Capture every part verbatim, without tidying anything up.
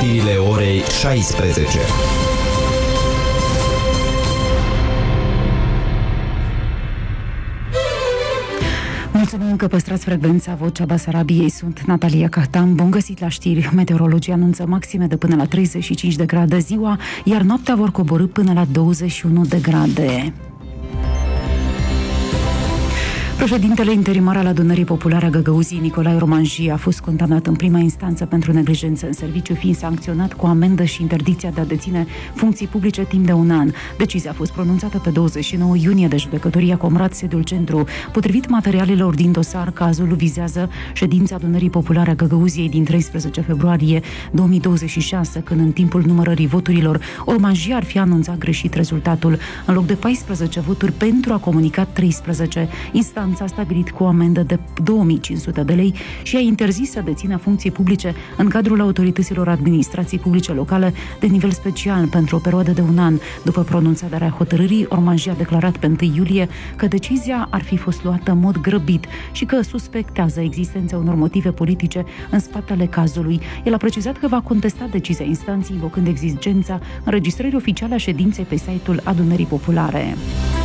Știrile orei șaisprezece. Mulțumim că păstrați frecvența. Vocea Basarabiei, sunt Natalia Cahtan. Bun găsit la știri. Meteorologii anunță maxime de până la treizeci și cinci de grade ziua, iar noaptea vor coborî până la douăzeci și unu de grade. Președintele interimar al Adunării Populare a Găgăuziei, Nicolae Romanji, a fost condamnat în prima instanță pentru neglijență în serviciu, fiind sancționat cu amendă și interdicția de a deține funcții publice timp de un an. Decizia a fost pronunțată pe douăzeci și nouă iunie de judecătoria Comrat, sediul centru. Potrivit materialelor din dosar, cazul vizează ședința Adunării Populare a Găgăuziei din treisprezece februarie două mii douăzeci și șase, când în timpul numărării voturilor, Romanji ar fi anunțat greșit rezultatul. În loc de paisprezece voturi pentru, a comunicat treisprezece. Instanța a stabilit cu o amendă de două mii cinci sute de lei și a interzis să dețină funcții publice în cadrul autorităților administrației publice locale de nivel special pentru o perioadă de un an. După pronunțarea hotărârii, Romanji a declarat pe întâi iulie că decizia ar fi fost luată în mod grăbit și că suspectează existența unor motive politice în spatele cazului. El a precizat că va contesta decizia instanței, invocând exigența înregistrării oficiale a ședinței pe site-ul Adunării Populare.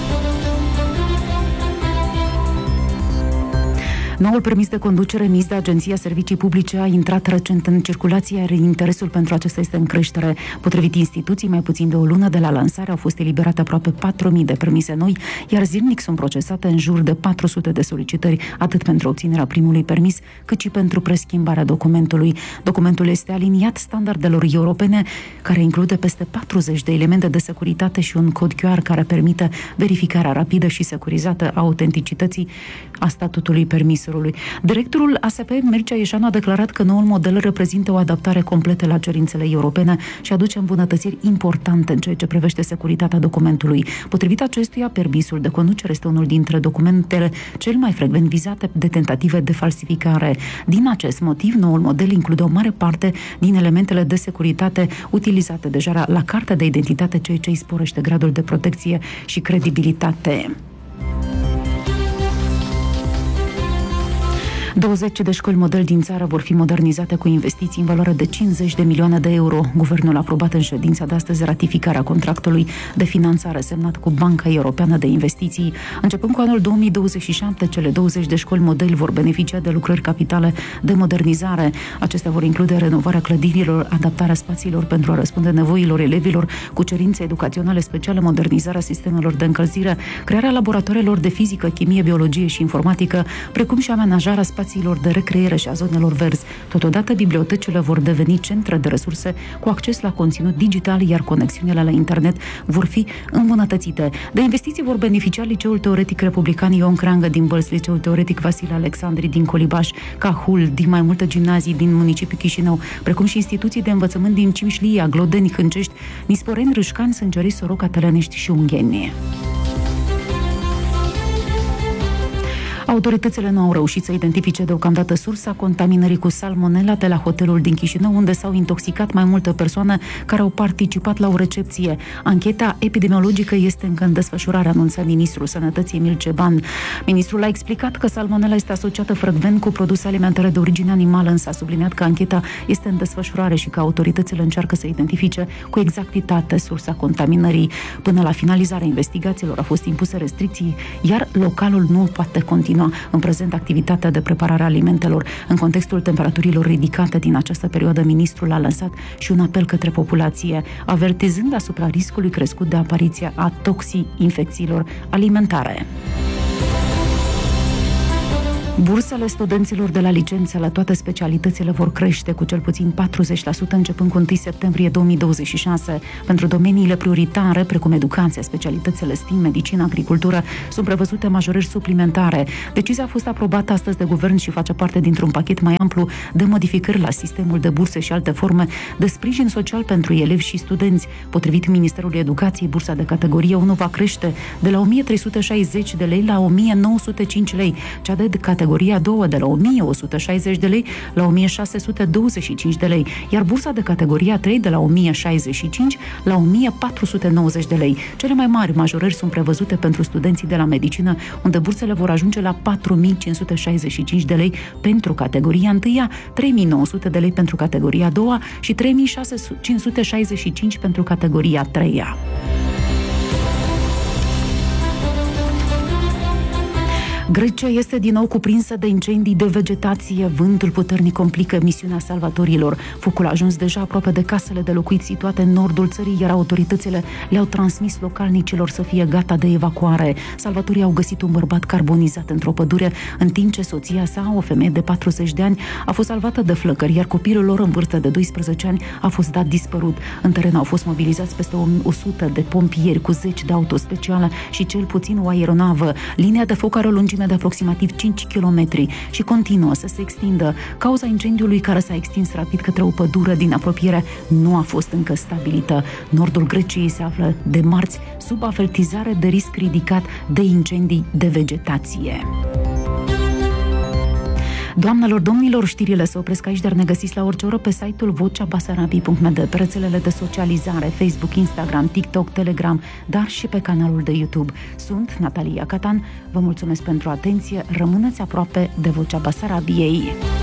Noul permis de conducere emis de Agenția Servicii Publice a intrat recent în circulație, iar interesul pentru acesta este în creștere. Potrivit instituții, mai puțin de o lună de la lansare au fost eliberate aproape patru mii de permise noi, iar zilnic sunt procesate în jur de patru sute de solicitări, atât pentru obținerea primului permis, cât și pentru preschimbarea documentului. Documentul este aliniat standardelor europene, care include peste patruzeci de elemente de securitate și un cod Q R care permite verificarea rapidă și securizată a autenticității a statutului permis. Directorul A S P, Mircea Ieșanu, a declarat că noul model reprezintă o adaptare completă la cerințele europene și aduce îmbunătățiri importante în ceea ce privește securitatea documentului. Potrivit acestuia, permisul de conducere este unul dintre documentele cel mai frecvent vizate de tentative de falsificare. Din acest motiv, noul model include o mare parte din elementele de securitate utilizate deja la cartea de identitate, ceea ce îi sporește gradul de protecție și credibilitate. douăzeci de școli model din țară vor fi modernizate cu investiții în valoare de cincizeci de milioane de euro. Guvernul a aprobat în ședința de astăzi ratificarea contractului de finanțare semnat cu Banca Europeană de Investiții. Începând cu anul două mii douăzeci și șapte, cele douăzeci de școli model vor beneficia de lucrări capitale de modernizare. Acestea vor include renovarea clădirilor, adaptarea spațiilor pentru a răspunde nevoilor elevilor cu cerințe educaționale speciale, modernizarea sistemelor de încălzire, crearea laboratoarelor de fizică, chimie, biologie și informatică, precum și amenajarea spațiilor de recreere și a zonelor verzi. Totodată, bibliotecile vor deveni centre de resurse cu acces la conținut digital, iar conexiunile la internet vor fi îmbunătățite. De investiții vor beneficia Liceul Teoretic Republican Ion Creangă din Bălți, Liceul Teoretic Vasile Alexandri din Colibaș, Cahul, din mai multe gimnazii din municipiul Chișinău, precum și instituții de învățământ din Cimșlia, Glodeni, Hâncești, Nisporeni, Râșcani, Sângeri, Soroca, Tălănești și Ungheni. Autoritățile nu au reușit să identifice deocamdată sursa contaminării cu salmonella de la hotelul din Chișinău, unde s-au intoxicat mai multe persoane care au participat la o recepție. Ancheta epidemiologică este încă în desfășurare, anunța Ministrul Sănătății Emil Ceban. Ministrul a explicat că salmonella este asociată frecvent cu produse alimentare de origine animală, însă a subliniat că ancheta este în desfășurare și că autoritățile încearcă să identifice cu exactitate sursa contaminării. Până la finalizarea investigațiilor a fost impuse restricții, iar localul nu poate continua în prezent activitatea de preparare a alimentelor. În contextul temperaturilor ridicate din această perioadă, ministrul a lansat și un apel către populație, avertizând asupra riscului crescut de apariția a toxi-infecțiilor alimentare. Bursele studenților de la licență la toate specialitățile vor crește cu cel puțin patruzeci la sută începând cu întâi septembrie două mii douăzeci și șase. Pentru domeniile prioritare, precum educația, specialitățile S T E A M, medicină, agricultură, sunt prevăzute majorări suplimentare. Decizia a fost aprobată astăzi de guvern și face parte dintr-un pachet mai amplu de modificări la sistemul de burse și alte forme de sprijin social pentru elevi și studenți. Potrivit Ministerului Educației, bursa de categorie unu va crește de la o mie trei sute șaizeci de lei la o mie nouă sute cinci lei, cea de categorie categoria a doua de la o mie o sută șaizeci de lei la o mie șase sute douăzeci și cinci de lei, iar bursa de categoria a trei de la o mie șaizeci și cinci la o mie patru sute nouăzeci de lei. Cele mai mari majorări sunt prevăzute pentru studenții de la medicină, unde bursele vor ajunge la patru mii cinci sute șaizeci și cinci de lei pentru categoria întâia, trei mii nouă sute de lei pentru categoria a doua și trei mii cinci sute șaizeci și cinci pentru categoria a treia. Grecia este din nou cuprinsă de incendii de vegetație. Vântul puternic complică misiunea salvatorilor. Focul a ajuns deja aproape de casele de locuit situate în nordul țării, iar autoritățile le-au transmis localnicilor să fie gata de evacuare. Salvatorii au găsit un bărbat carbonizat într-o pădure, în timp ce soția sa, o femeie de patruzeci de ani, a fost salvată de flăcări, iar copilul lor în vârstă de doisprezece ani a fost dat dispărut. În teren au fost mobilizați peste o sută de pompieri cu zeci de auto speciale și cel puțin o aeronavă. Linia de foc are o lungime de aproximativ cinci kilometri și continuă să se extindă. Cauza incendiului, care s-a extins rapid către o pădure din apropiere, nu a fost încă stabilită. Nordul Greciei se află de marți sub avertizare de risc ridicat de incendii de vegetație. Doamnelor, domnilor, știrile se opresc aici, dar ne găsiți la orice oră pe site-ul vocea basarabiei punct m d, pe rețelele de socializare, Facebook, Instagram, TikTok, Telegram, dar și pe canalul de YouTube. Sunt Natalia Catan, vă mulțumesc pentru atenție, rămâneți aproape de Vocea Basarabiei.